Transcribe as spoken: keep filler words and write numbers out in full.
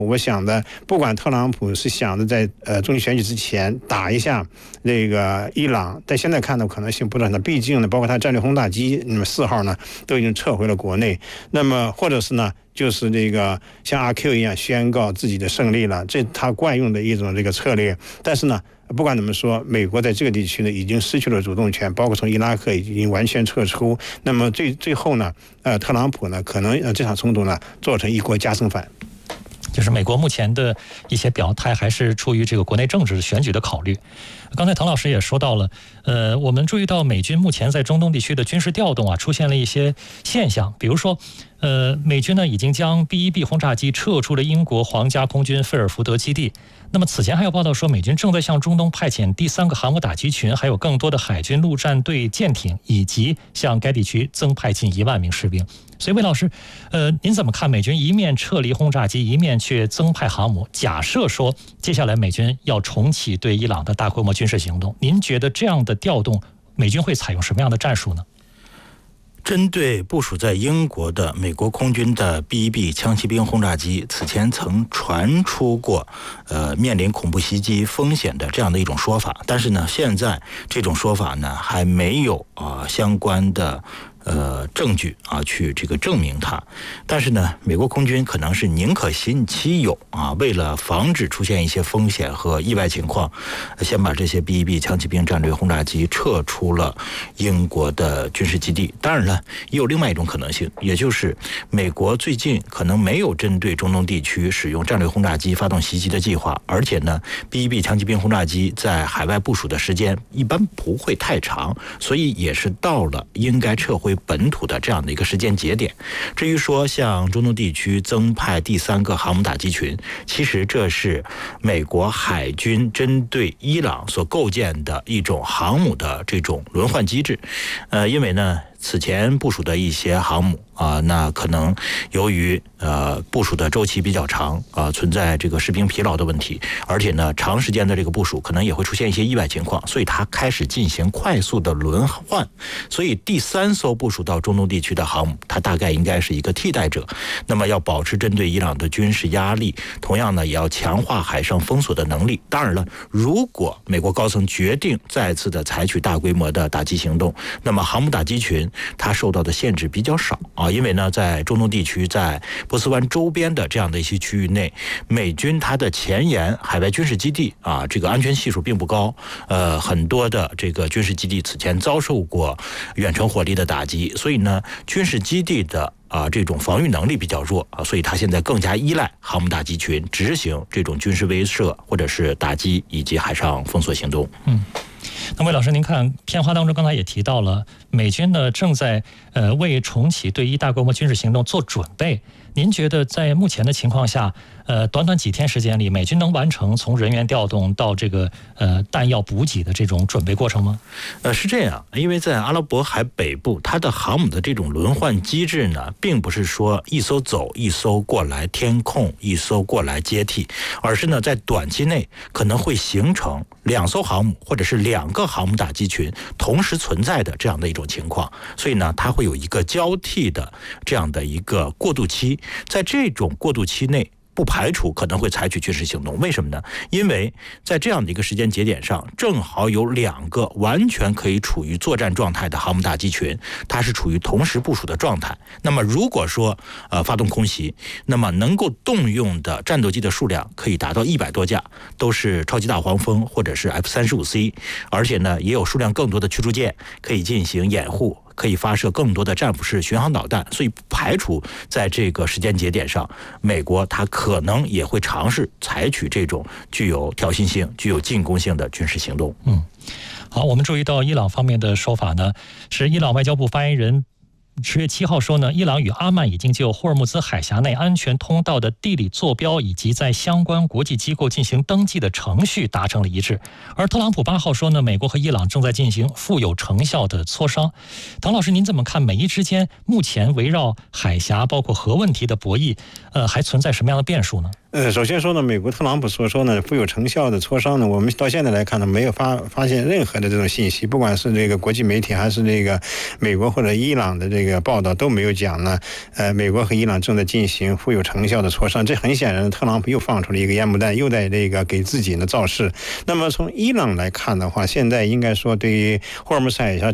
我想的，不管特朗普是想着在呃中期选举之前打一下那个伊朗，但现在看的可能性不大。毕竟呢，包括他战略轰炸机那么四号呢都已经撤回了国内，那么或者是呢就是这个像阿 Q 一样宣告自己的胜利了，这他惯用的一种这个策略。但是呢，不管怎么说，美国在这个地区呢已经失去了主动权，包括从伊拉克已经完全撤出。那么最最后呢，呃，特朗普呢可能呃这场冲突呢做成一锅加生饭。 就是美国目前的一些表态还是出于这个国内政治选举的考虑。刚才滕老师也说到了，呃，我们注意到美军目前在中东地区的军事调动啊，出现了一些现象，比如说，呃，美军呢已经将 B 一 B 轰炸机撤出了英国皇家空军菲尔福德基地。那么此前还有报道说，美军正在向中东派遣第三个航母打击群，还有更多的海军陆战队舰艇，以及向该地区增派近一万名士兵。所以魏老师，呃，您怎么看美军一面撤离轰炸机，一面却增派航母？假设说接下来美军要重启对伊朗的大规模军事行动，您觉得这样的调动，美军会采用什么样的战术呢？ 针对部署在英国的美国空军的 B 一 B 枪骑兵轰炸机，此前曾传出过呃面临恐怖袭击风险的这样的一种说法，但是呢，现在这种说法呢还没有啊、呃、相关的呃证据啊去这个证明它。但是呢，美国空军可能是宁可信其有啊，为了防止出现一些风险和意外情况，先把这些 B 一 B 枪骑兵战略轰炸机撤出了英国的军事基地。当然了，也有另外一种可能性，也就是美国最近可能没有针对中东地区使用战略轰炸机发动袭击的计划，而且呢 B 一 B 枪骑兵轰炸机在海外部署的时间一般不会太长，所以也是到了应该撤回本土的这样的一个时间节点。至于说向中东地区增派第三个航母打击群，其实这是美国海军针对伊朗所构建的一种航母的这种轮换机制。呃，因为呢此前部署的一些航母啊、呃，那可能由于呃部署的周期比较长啊、呃，存在这个士兵疲劳的问题，而且呢长时间的这个部署可能也会出现一些意外情况，所以它开始进行快速的轮换。所以第三艘部署到中东地区的航母，它大概应该是一个替代者。那么要保持针对伊朗的军事压力，同样呢也要强化海上封锁的能力。当然了，如果美国高层决定再次的采取大规模的打击行动，那么航母打击群它受到的限制比较少啊，因为呢，在中东地区，在波斯湾周边的这样的一些区域内，美军它的前沿海外军事基地啊，这个安全系数并不高，呃，很多的这个军事基地此前遭受过远程火力的打击，所以呢，军事基地的啊，这种防御能力比较弱啊，所以它现在更加依赖航母打击群执行这种军事威慑或者是打击以及海上封锁行动。 嗯。那魏老师，您看片花当中刚才也提到了，美军呢正在呃为重启对伊大规模军事行动做准备。您觉得在目前的情况下，呃，短短几天时间里，美军能完成从人员调动到这个呃弹药补给的这种准备过程吗？ 呃，是这样，因为在阿拉伯海北部，它的航母的这种轮换机制呢，并不是说一艘走一艘过来填空，一艘过来接替，而是呢在短期内可能会形成两艘航母或者是两个航母打击群同时存在的这样的一种情况，所以呢，它会有一个交替的这样的一个过渡期。在这种过渡期内，不排除可能会采取军事行动。为什么呢？因为在这样的一个时间节点上，正好有两个完全可以处于作战状态的航母打击群，它是处于同时部署的状态。那么如果说呃发动空袭，那么能够动用的战斗机的数量可以达到一百多架，都是超级大黄蜂或者是 F 三十五 C， 而且呢也有数量更多的驱逐舰可以进行掩护，可以发射更多的战斧式巡航导弹，所以不排除在这个时间节点上，美国它可能也会尝试采取这种具有挑衅性、具有进攻性的军事行动。 嗯，好，我们注意到伊朗方面的说法呢，是伊朗外交部发言人十月七号说呢，伊朗与阿曼已经就霍尔木兹海峡内安全通道的地理坐标以及在相关国际机构进行登记的程序达成了一致。而特朗普八号说呢，美国和伊朗正在进行富有成效的磋商。唐老师，您怎么看美伊之间目前围绕海峡包括核问题的博弈，呃，还存在什么样的变数呢？ 呃，首先说呢，美国特朗普所说呢富有成效的磋商呢，我们到现在来看呢，没有发发现任何的这种信息，不管是这个国际媒体还是这个美国或者伊朗的这个报道都没有讲呢，呃，美国和伊朗正在进行富有成效的磋商。这很显然，特朗普又放出了一个烟幕弹，又在这个给自己呢造势。那么从伊朗来看的话，现在应该说对于霍尔木兹海峡